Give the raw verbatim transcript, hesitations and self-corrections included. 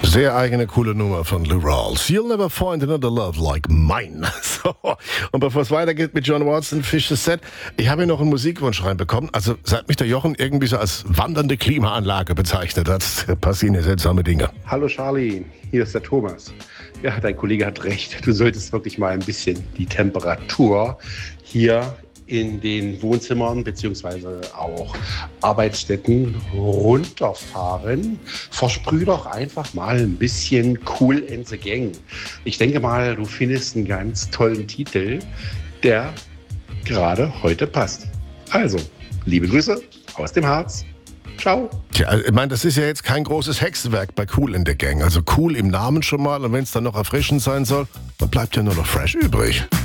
Sehr eigene, coole Nummer von Lou Rawls. You'll never find another love like mine. So. Und bevor es weitergeht mit John Watson, Fish the Set, ich habe hier noch einen Musikwunsch reinbekommen. Also seit mich der Jochen irgendwie so als wandernde Klimaanlage bezeichnet hat, passieren hier seltsame Dinge. Hallo Charlie, hier ist der Thomas. Ja, dein Kollege hat recht. Du solltest wirklich mal ein bisschen die Temperatur hier in den Wohnzimmern beziehungsweise auch Arbeitsstätten runterfahren. Versprüh doch einfach mal ein bisschen Kool in the Gang. Ich denke mal, du findest einen ganz tollen Titel, der gerade heute passt. Also, liebe Grüße aus dem Harz. Ciao. Tja, ich meine, das ist ja jetzt kein großes Hexenwerk bei Kool in the Gang. Also cool im Namen schon mal, und wenn es dann noch erfrischend sein soll, dann bleibt ja nur noch fresh übrig.